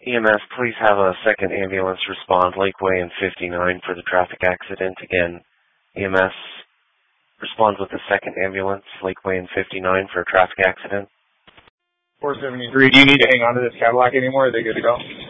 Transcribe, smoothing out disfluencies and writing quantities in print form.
EMS, please have a second ambulance respond Lakeway and 59 for the traffic accident. Again, EMS responds with a second ambulance, Lakeway and 59 for a traffic accident. 473, do you need to hang on to this Cadillac anymore? Are they good to go?